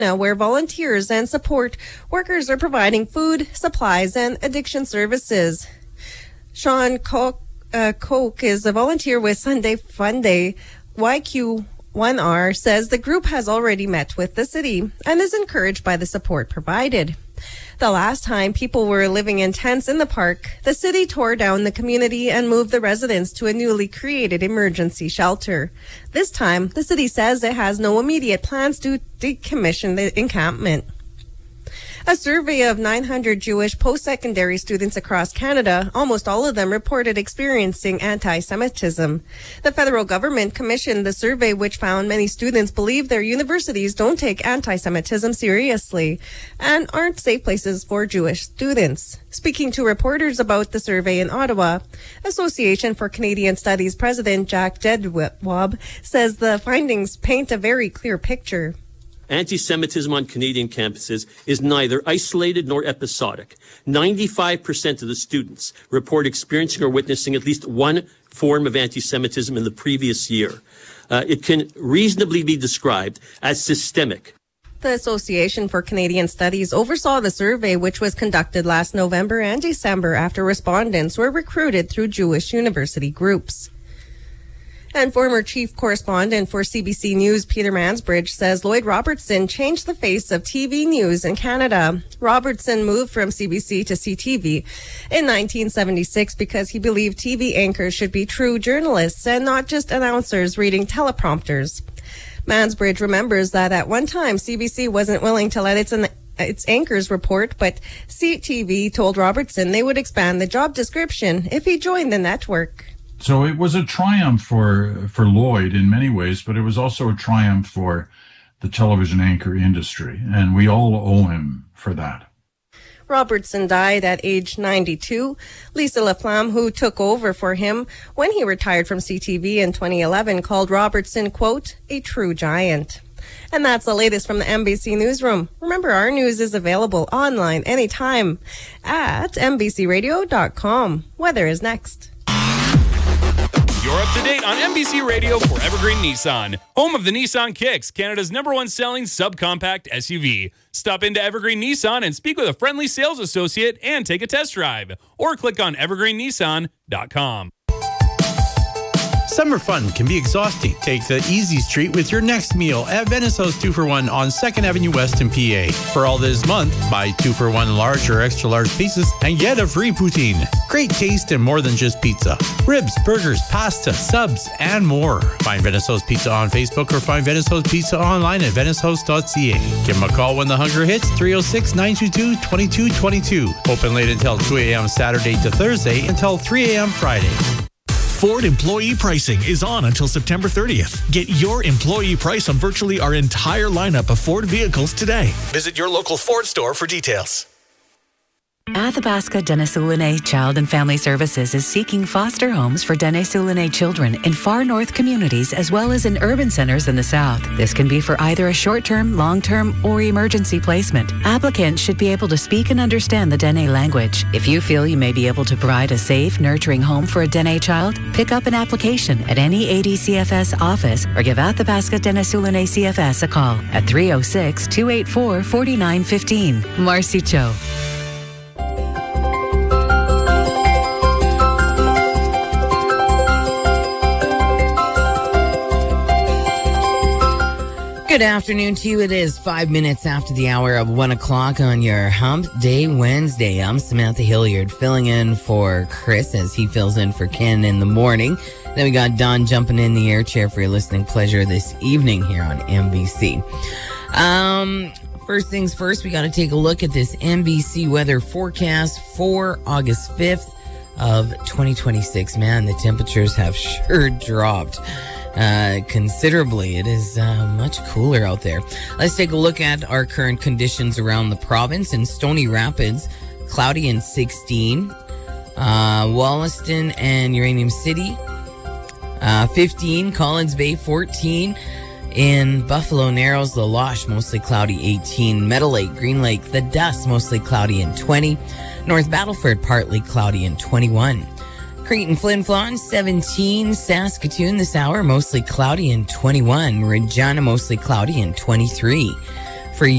Now, where volunteers and support workers are providing food, supplies, and addiction services. Sean Koch is a volunteer with Sunday Fun Day. YQ1R says the group has already met with the city and is encouraged by the support provided. The last time people were living in tents in the park, the city tore down the community and moved the residents to a newly created emergency shelter. This time, the city says it has no immediate plans to decommission the encampment. A survey of 900 Jewish post-secondary students across Canada, almost all of them reported experiencing anti-Semitism. The federal government commissioned the survey, which found many students believe their universities don't take anti-Semitism seriously and aren't safe places for Jewish students. Speaking to reporters about the survey in Ottawa, Association for Canadian Studies President Jack Jedwab says the findings paint a very clear picture. Anti-Semitism on Canadian campuses is neither isolated nor episodic. 95% of the students report experiencing or witnessing at least one form of anti-Semitism in the previous year. It can reasonably be described as systemic. The Association for Canadian Studies oversaw the survey, which was conducted last November and December after respondents were recruited through Jewish university groups. And former chief correspondent for CBC News, Peter Mansbridge, says Lloyd Robertson changed the face of TV news in Canada. Robertson moved from CBC to CTV in 1976 because he believed TV anchors should be true journalists and not just announcers reading teleprompters. Mansbridge remembers that at one time CBC wasn't willing to let its anchors report, but CTV told Robertson they would expand the job description if he joined the network. So it was a triumph for Lloyd in many ways, but it was also a triumph for the television anchor industry, and we all owe him for that. Robertson died at age 92. Lisa Laflamme, who took over for him when he retired from CTV in 2011, called Robertson, quote, a true giant. And that's the latest from the MBC Newsroom. Remember, our news is available online anytime at mbcradio.com. Weather is next. You're up to date on MBC Radio for Evergreen Nissan, home of the Nissan Kicks, Canada's #1 selling subcompact SUV. Stop into Evergreen Nissan and speak with a friendly sales associate and take a test drive, or click on evergreennissan.com. Summer fun can be exhausting. Take the easy street with your next meal at Venice House 2-for-1 on 2nd Avenue West in PA. For all this month, buy 2-for-1 large or extra large pieces and get a free poutine. Great taste and more than just pizza. Ribs, burgers, pasta, subs, and more. Find Venice House Pizza on Facebook or find Venice House Pizza online at venicehouse.ca. Give them a call when the hunger hits, 306-922-2222. Open late until 2 a.m. Saturday to Thursday until 3 a.m. Friday. Ford employee pricing is on until September 30th. Get your employee price on virtually our entire lineup of Ford vehicles today. Visit your local Ford store for details. Athabasca Dene Soulanais Child and Family Services is seeking foster homes for Dene Soulanais children in far north communities as well as in urban centers in the south. This can be for either a short-term, long-term, or emergency placement. Applicants should be able to speak and understand the Dene language. If you feel you may be able to provide a safe, nurturing home for a Dene child, pick up an application at any ADCFS office or give Athabasca Dene Soulanais CFS a call at 306-284-4915. Marcy Cho. Good afternoon to you. It is 5 minutes after the hour of 1 o'clock on your Hump Day Wednesday. I'm Samantha Hilliard, filling in for Chris as he fills in for Ken in the morning. Then we got Don jumping in the air chair for your listening pleasure this evening here on NBC. First things first, we got to take a look at this NBC weather forecast for August 5th of 2026. Man, the temperatures have sure dropped considerably. It is much cooler out there. Let's take a look at our current conditions around the province. In Stony Rapids, cloudy and 16. Wollaston and Uranium City, 15. Collins Bay, 14. In Buffalo Narrows, La Loche, mostly cloudy, 18. Meadow Lake, Green Lake, The Dust, mostly cloudy, and 20. North Battleford, partly cloudy, and 21. Cretin Flin Flon, 17. Saskatoon this hour, mostly cloudy and 21. Regina, mostly cloudy and 23.